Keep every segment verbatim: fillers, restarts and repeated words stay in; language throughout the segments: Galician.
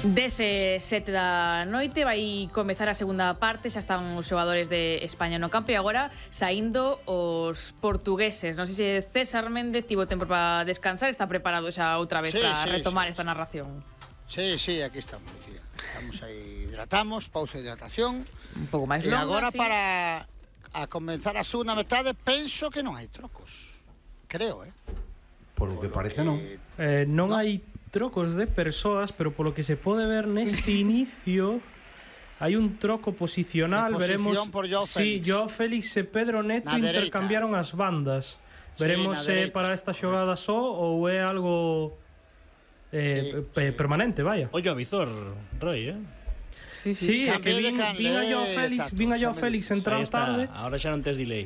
dezasete da noite, vai comezar a segunda parte, xa están os xogadores de España no campo e agora saindo os portugueses. Non sei se César Méndez tivo tempo para descansar, está preparado xa outra vez sí, para sí, retomar sí, esta narración. Sí, sí, aquí estamos, Lucía. Estamos aí, hidratamos, pausa de hidratación. Un pouco máis longa, e agora sí. Para a comenzar a segunda metade, penso que non hai trocos. Creo, eh? Por lo que parece, non. Eh, non no. hai trocos de persoas, pero polo que se pode ver neste inicio hai un troco posicional. Veremos por Joao si sí, Joao Félix e Pedro Neto intercambiaron as bandas. Veremos se sí, para esta xogada só ou é algo eh, sí, sí. permanente, vaya. Ollo a visor, Roy, eh? Sí, sí, sí é que vin, vin a Joao Félix, vin a Joao Félix entrar tarde. Ahora xa non tes delay.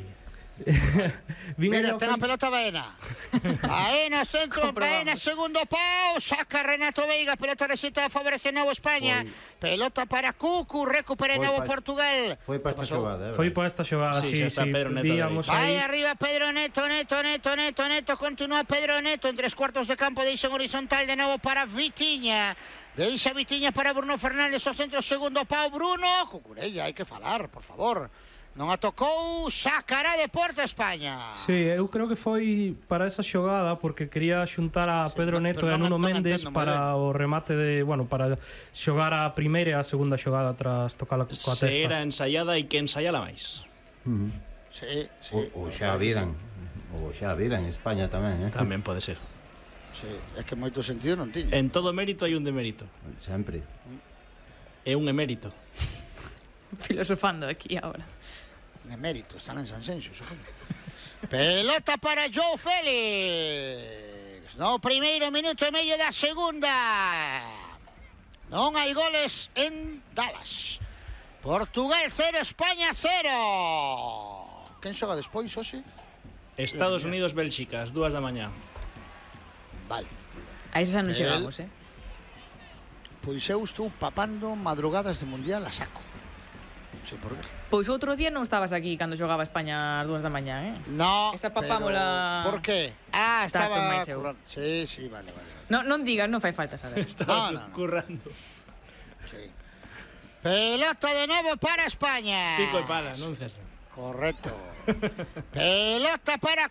Mira, ten a pelota Baena. Baena, centro, Baena, segundo pau. Saca Renato Veiga, pelota recita, favorece Novo España. Foi. Pelota para Cucu, recupera Novo pa, Portugal. Foi para esta xogada, eh, Foi para esta xogada, sí, sí, sí. Pedro Neto. Vai arriba Pedro Neto, Neto, Neto, Neto, Neto, continúa Pedro Neto en tres cuartos de campo, deixa horizontal de novo para Vitinha. Deixa Vitinha para Bruno Fernández, o centro, segundo pau, Bruno. Cucurella, hai que falar, por favor. Non a tocou, sacará de porta España. Sí, eu creo que foi para esa xogada porque quería xuntar a Pedro sí, Neto e a Nuno Méndez para o remate de, bueno, para xogar a primeira e a segunda xogada tras tocar a coa testa. Se era ensaiada e que ensaiala máis. Uh -huh. Sí, sí. O, o xa viran, o xa viran España tamén, eh? Tamén pode ser. Sí, é que moito sentido non tiña. En todo mérito hai un demérito. Sempre. É un emérito. Filosofando aquí agora. Emérito, están en Sanxenxo, supoño. Pelota para Joao Félix. No primeiro minuto e medio da segunda. Non hai goles en Dallas. Portugal cero, España cero. Quen xoga despois, hoxe? Estados Unidos, Bélxica, as dúas da mañá. Vale. A eso xa non chegamos, eh? Pois eu estou papando madrugadas de mundial a saco. Sí, por qué. Pois outro día non estabas aquí cando xogaba España ás dúas da mañá, eh? No, esa papámola... Por qué? Ah, estaba currando. Sí, sí, vale, vale. No, non digas, non fai falta saber. Estaba no, no, no. currando. Sí. Pelota de novo para España. Pico e pala, non cesa. Correcto. Pelota para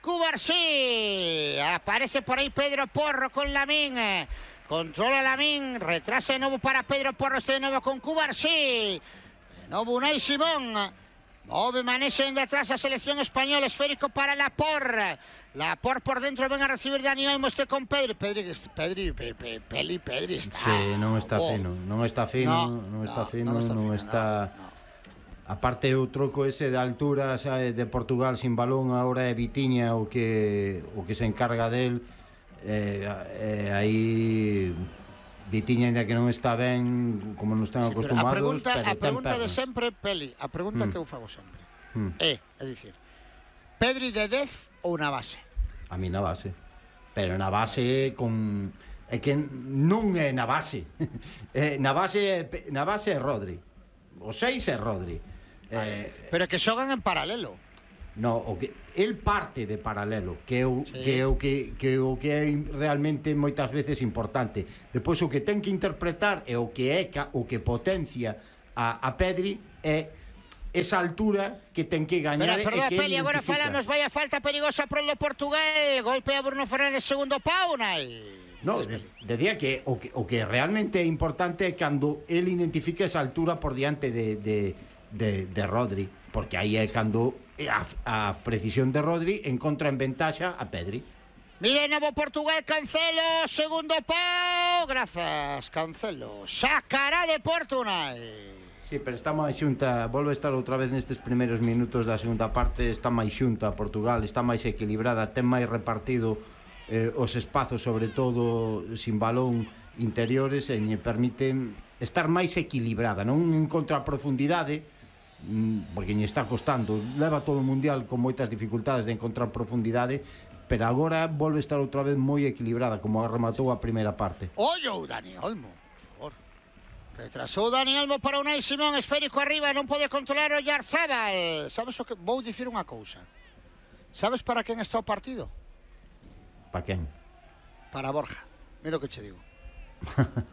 Cubarsí. Aparece por aí Pedro Porro con Lamín. Controla Lamín, retrasa de novo para Pedro Porro, este de novo con Cubarsí. Novo Unai Simón. Move Manese de atrás a selección española. Esférico para Laporte. Laporte por dentro, ven a recibir Dani Olmo, este con Pedri. Pedri, Pedri, pe, pe, Peli, Pedri está... Sí, non está oh. fino. Non está fino, non, non está no, fino, non está... Non está... No, no. Aparte o troco ese de altura, sabe, de Portugal sin balón, agora é Vitinha o que o que se encarga del. Eh, eh, aí... Vitinha, ainda que non está ben, como non están sí, acostumados, a pregunta, pero a pregunta de sempre, Peli, a pregunta mm. que eu fago sempre mm. é, é dicir, Pedri de dez ou na base? A mí na base, pero na base con... é que non é na base eh, na base na base é Rodri, o seis é Rodri, vale. eh, pero que xogan en paralelo. No, o que el parte de paralelo, que é o sí. que é o que que o que é realmente moitas veces importante. Depois o que ten que interpretar é o que é o que potencia a a Pedri é esa altura que ten que gañar. Pero, perdón, e que Peli, agora falamos, vaya falta perigosa pro Portugal, golpe a Bruno Fernández, segundo pau, nai. No, decía que o que o que realmente é importante é cando el identifica esa altura por diante de de de, de Rodri, porque aí é cando A, a precisión de Rodri encontra en ventaxa a Pedri. Mire, novo Portugal, Cancelo, segundo pau, grazas, Cancelo, sacará de Portugal. Sí, pero está máis xunta, volve a estar outra vez nestes primeiros minutos da segunda parte, está máis xunta Portugal, está máis equilibrada, ten máis repartido eh, os espazos, sobre todo sin balón interiores, e lle permiten estar máis equilibrada, non encontra profundidade, porque lle está costando, leva todo o mundial con moitas dificultades de encontrar profundidade, pero agora volve a estar outra vez moi equilibrada, como rematou a primeira parte. Ollo, Dani Olmo, por favor. Retrasou Dani Olmo para Unai Simón, esférico arriba, non pode controlar o Yarzábal. Sabes o que? Vou dicir unha cousa. Sabes para quen está o partido? Para quen? Para Borja. Mira o que che digo.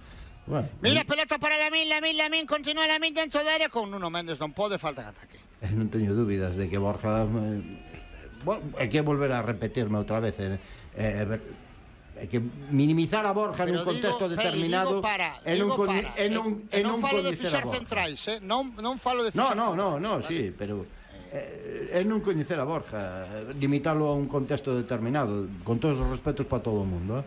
Bueno, Mira, pelota para Lamín, Lamín, Lamín, continúa Lamín dentro da área con Nuno Méndez, non pode, falta en ataque. eh, non teño dúbidas de que Borja eh, bueno, hai que volver a repetirme outra vez eh, eh, ver, é que minimizar a Borja Pero nun contexto digo, determinado digo para, é non digo coñe- para. é non E- e é non falo de coñecer a fixar Borja. centrais, eh? non, non falo de No, fixar no, no, centrais, no, vale? sí, pero eh, é non coñecer a Borja, eh, limitalo a un contexto determinado, con todos os respetos para todo o mundo, eh?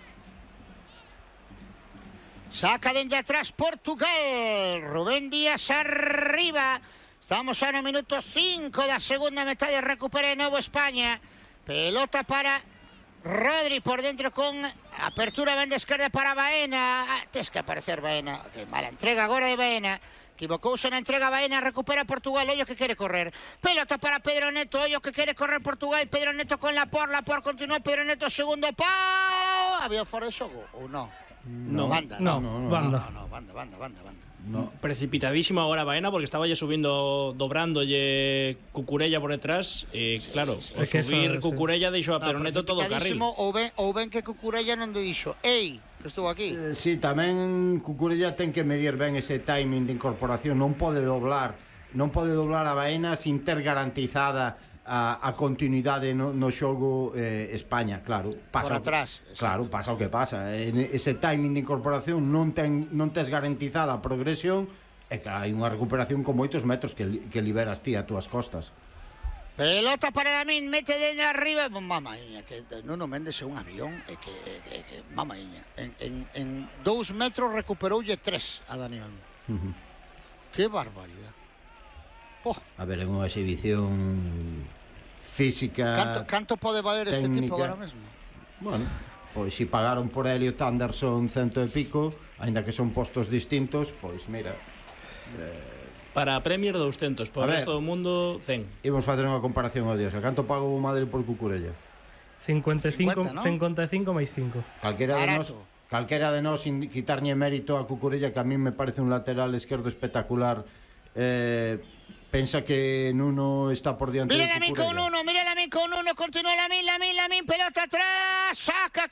Saca dende atrás Portugal. Rubén Díaz arriba. Estamos a no minuto cinco da segunda metade. Recupera de novo España. Pelota para Rodri por dentro con apertura ben de esquerda para Baena. Ah, tes que aparecer Baena. Que mala entrega agora de Baena. Equivocouse na entrega Baena, recupera Portugal, ollo que quere correr. Pelota para Pedro Neto, ollo que quere correr Portugal. Pedro Neto con Laporte, Laporte continúa, Pedro Neto segundo pau. Había fora de xogo ou non? No, banda, no, no, no, banda. No, no, banda, banda, banda, banda. No. Precipitadísimo agora Baena porque estaba ya subindo, dobrándolle Cucurella por detrás e claro, sí. o É que subir esa- Cucurella deixou a No, Pedro Neto todo o carril. precipitadísimo, ou ben, ou ben que Cucurella non te dixo ei, que estuvo aquí. Eh, sí, tamén Cucurella ten que medir ben ese timing de incorporación, non pode doblar, non pode doblar a Baena sin ter garantizada a, a continuidade no, no xogo eh, España, claro. Pasa Por o que- atrás, Claro, pasa o que pasa. En ese timing de incorporación non ten non tes garantizada a progresión e claro, hai unha recuperación con moitos metros que, li- que liberas ti a túas costas. Pelota para Lamín, mete dentro arriba. Mamaíña, que Nuno Méndez é un avión e que, que, que mamaíña. En, en, en dous metros recuperoulle tres a Daniel. Uh -huh. Que barbaridade. Oh, A ver, é unha exhibición física. canto, canto pode valer este tipo técnica. agora mesmo? Bueno, pois si pagaron por Elliot Anderson cento e pico, aínda que son postos distintos, pois mira, Para a Premier doscientos, por A o ver. resto do mundo cen. imos facer unha comparación odiosa. Canto pagou o Madrid por Cucurella? cincuenta y cinco, cincuenta, ¿no? cincuenta y cinco máis cinco. Calquera de nós, Barato. calquera de nós sin quitar ni mérito a Cucurella, que a mí me parece un lateral esquerdo espectacular. Eh, pensa que Nuno está por diante Mira de Lamín con Cucurella. uno, mira Lamín con uno, continúa Lamín, Lamín, Lamín, pelota atrás, saca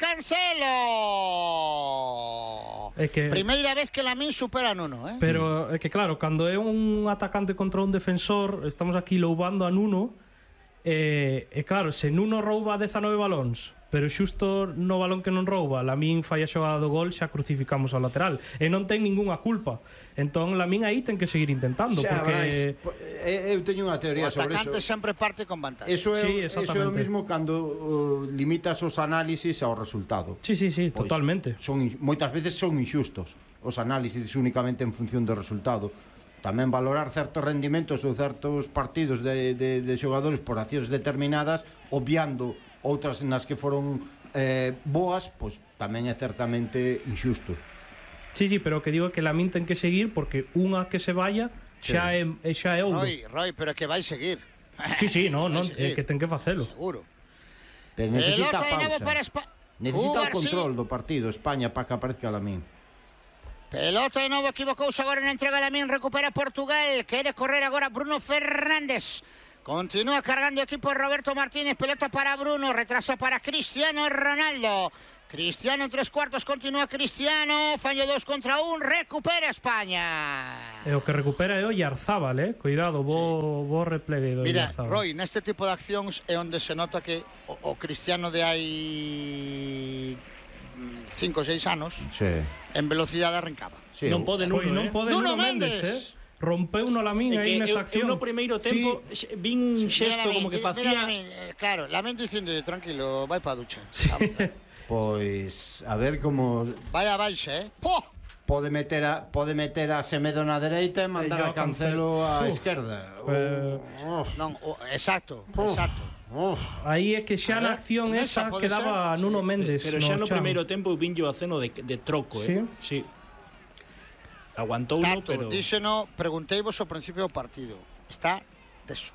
Cancelo. É que- Primeira vez que Lamín supera a Nuno, eh? Pero é que claro, cando é un atacante contra un defensor, estamos aquí loubando a Nuno, e, e claro, se Nuno rouba dezanove balóns, pero xusto no balón que non rouba, Lamín fai a xogada do gol, xa crucificamos ao lateral. E non ten ningunha culpa. Entón Lamín aí ten que seguir intentando, Xa, porque... Brais, po- eh, eu teño unha O teoría sobre atacante eso. sempre parte con vantaxe. Eso é, Sí, eso é o exactamente. mismo cando uh, limitas os análisis ao resultado. Sí, sí, sí, Pois, totalmente. Son, in- moitas veces son inxustos os análisis únicamente en función do resultado. Tamén valorar certos rendimentos ou certos partidos de, de, de xogadores por accións determinadas, obviando outras nas que foron eh, boas, pois tamén é certamente inxusto. Sí, sí, pero o que digo é que Lamín ten que seguir porque unha que se vaya xa é, é xa é ouro. Roy, Roy, pero que vai seguir. Sí, sí, no, non, Vai é seguir, que ten que facelo. Seguro. Pero necesita Pelota de novo para pausa. Espa- Necesita o Cuba, control sí. do partido España para que aparezca Lamín. Pelota de novo, equivocouse agora na entrega Lamín, recupera Portugal, quere correr agora Bruno Fernández. Continúa cargando o equipo Roberto Martínez, pelota para Bruno, retrasa para Cristiano Ronaldo. Cristiano en tres cuartos, continúa Cristiano, fallo dos contra un, recupera España. E o que recupera é o Yarzábal, eh? Cuidado, bo, bo replegue do Mira, Yarzábal. Roy, neste tipo de accións é onde se nota que o, o Cristiano de hai cinco ou seis anos Sí. en velocidade arrancaba. Sí, Non o- pode Pois Nuno, non eh? pode Nuno Nuno Méndez, Méndez. eh? Rompeu no Lamín É aí que nesa eu, eu acción. no primeiro tempo Sí. sí. vin xesto Mira, como que mira, facía Lamín, eh, claro, Lamín dicindo, tranquilo, vai para a ducha. Vamos, claro. Pois a ver como Vai a baixa, eh? Po! pode meter a pode meter a Semedo na dereita e mandar E yo a Cancelo á Uf. esquerda. Eh, Uf, Non, o, exacto, Uf. exacto. uf. Aí é que xa A na ver, acción nesa esa pode quedaba ser, Nuno sí. Méndez. Pero xa no chan. primeiro tempo eu vinlle o aceno de, de troco, eh? Sí. Aguantou no, Tato, pero... díxeno, pregunteivos ao principio do partido. Está teso.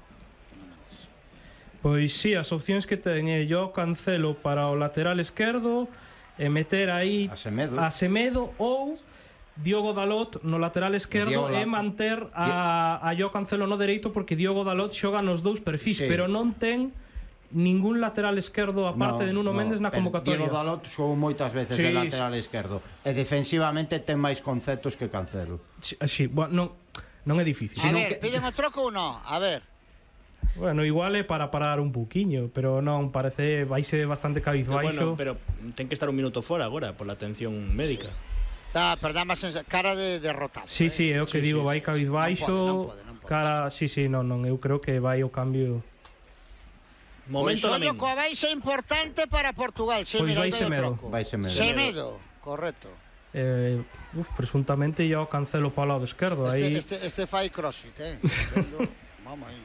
Pois sí, as opcións que ten é yo Cancelo para o lateral esquerdo e meter aí A Semedo. a Semedo ou Diogo Dalot no lateral esquerdo Diogo e La- manter a, a yo Cancelo no dereito porque Diogo Dalot xoga nos dous perfis, Sí. pero non ten ningún lateral esquerdo aparte No, de Nuno no, Méndez na pero convocatoria. Diego Dalot xogou moitas veces Sí, de lateral esquerdo e defensivamente ten máis conceptos que Cancelo. Sí, sí, bueno, non, non é difícil. A non ver, que- piden o troco ou non? A ver. Bueno, igual é para parar un pouquiño, pero non, parece vaise bastante Pero cabizbaixo. bueno, pero ten que estar un minuto fora agora por la atención médica. Tá, pero dá máis sensa- cara de derrotado. Sí, eh? sí, é o que Sí, digo, sí, vai sí. cabizbaixo. Non pode, non pode, non pode. Cara, sí, sí, non, non, eu creo que vai o cambio. Momento Pois ollo Lamín. coa baixa importante para Portugal. Sí, Pois mira, vai aí vai o Semedo. troco. Vai Semedo. Semedo, correcto. Eh, uf, presuntamente ya o Cancelo para o lado esquerdo, Este, aí este, este fai crossfit, eh. Entendo. Vamos aí.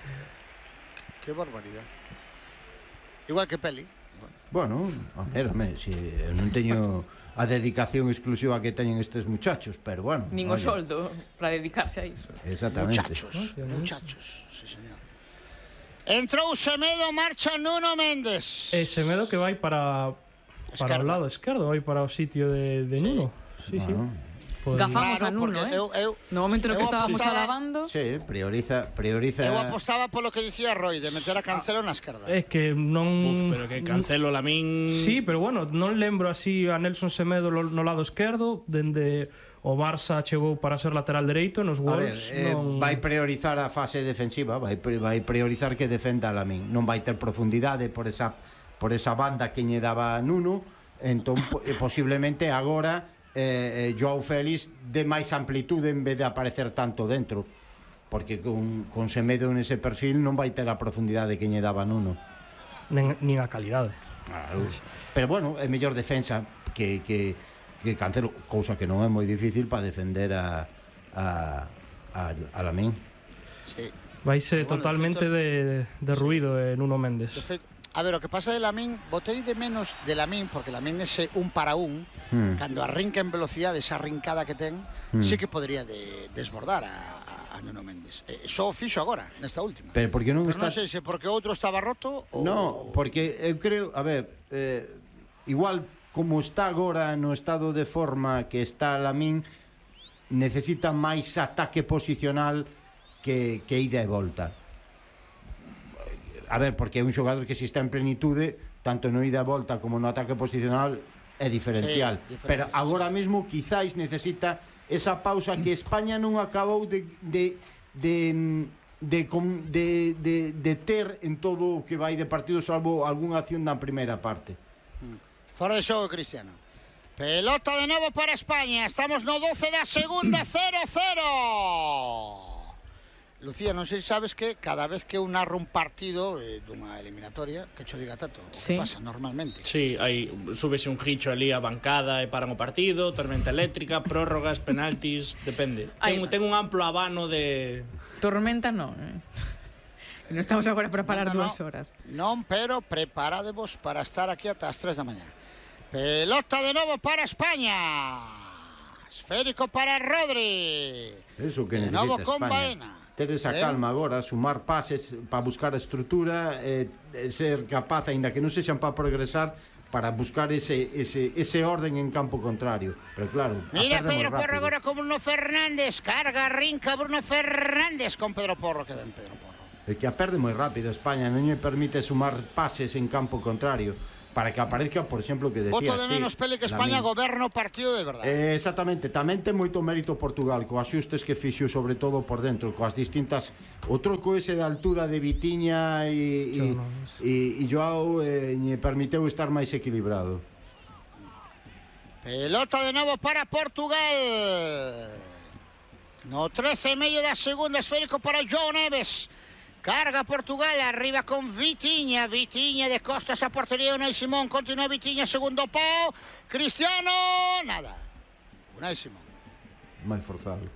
Qué barbaridade. Igual que Peli. Bueno, a ver, home, si eu non teño a dedicación exclusiva que teñen estes muchachos, pero bueno. Nin o oye, soldo para dedicarse a iso. Exactamente. Muchachos, Hostia, no. muchachos. Sí, señor. Entrou Semedo, marcha Nuno Méndez. E Semedo que vai para para Esquerda. o lado esquerdo, vai para o sitio de, de Nuno. Sí, sí. Bueno. Pues, Gafamos a Nuno, porque eh. eu, eu, No momento no que eu estábamos apostaba- alabando, Sí, prioriza, prioriza. eu apostaba polo que dicía Roy, de meter a Cancelo na esquerda. É que non... Uf, pero que Cancelo Lamín. Sí, pero bueno, non lembro así a Nelson Semedo lo- no lado esquerdo, dende o Barça chegou para ser lateral dereito, nos A ver, Wolves eh, non... vai priorizar a fase defensiva, vai, pri- vai priorizar que defenda a Lamín. Non vai ter profundidade por esa, por esa banda que lle daba a Nuno, entón po- eh, posiblemente agora eh, eh, Joao Félix de máis amplitude en vez de aparecer tanto dentro, porque con, con Semedo nese perfil non vai ter a profundidade que lle daba a Nuno. nen, nin a calidade. Claro. Pero bueno, é mellor defensa que, que, que Cancelo, cousa que non é moi difícil para defender a, a, a, a Lamín. Sí. Vaise Bueno, totalmente de de, de ruido eh, Nuno Méndez. De feito, a ver, o que pasa de Lamín, botei de menos de Lamín, porque Lamín ese un para un, Hmm. cando arrinca en velocidade, esa arrancada que ten, Hmm. sí que podría de, desbordar a, a, a Nuno Méndez. Eh, só o fixo agora, nesta última. Pero porque non Pero está... non sei se porque outro estaba roto ou... No, porque eu creo, a ver, eh, igual como está agora no estado de forma que está Lamín, necesita máis ataque posicional que, que ida e volta. A ver, porque é un xogador que se está en plenitude, tanto no ida e volta como no ataque posicional, é diferencial. Sí, diferencial, Pero sí. agora mesmo quizáis necesita esa pausa que España non acabou de... de, de De, com, de, de, de ter en todo o que vai de partido, salvo algunha acción na primeira parte. Fora de xogo, Cristiano. Pelota de novo para España. Estamos no doce da segunda, cero cero. Lucía, non sei se sabes que cada vez que eu narro un partido eh, dunha eliminatoria, que cho diga Tato, o Sí. que pasa normalmente. Sí, aí súbese un gicho ali a bancada e paran o partido, tormenta eléctrica, prórrogas, penaltis, depende. Aí- Ten, ten un amplo habano de... tormenta non. Eh. Non estamos agora para parar No, no, dúas no. horas. Non, pero preparadevos para estar aquí ata as tres da mañá. Pelota de novo para España. Esférico para Rodri. Eso que De novo necesita con España. Baena. Ter esa Eh? calma agora, sumar pases para buscar a estrutura, eh, eh, ser capaz, aínda que non sexan para progresar, para buscar ese, ese, ese orden en campo contrario. Pero claro, a Mira perde moi Pedro Porro rápido. agora con Bruno Fernández. Carga, rinca Bruno Fernández con Pedro Porro. Que ben Pedro Porro. É que a perde moi rápido España, non lle permite sumar pases en campo contrario para que aparezca, por exemplo, que decías Voto de ti, menos Pele que España Lamín. goberna o partido de verdade. Eh, exactamente, tamén ten moito mérito Portugal coas xustes que fixo sobre todo por dentro, coas distintas o troco ese de altura de Vitiña e e, e, e Joao eh, lle permiteu estar máis equilibrado. Pelota de novo para Portugal. No trece e medio da segunda, esférico para João Neves. Carga Portugal, arriba con Vitiña. Vitiña de costas a portería. Unai Simón, continúa Vitiña, segundo pau. Cristiano, nada. Unai Simón. Máis forzado.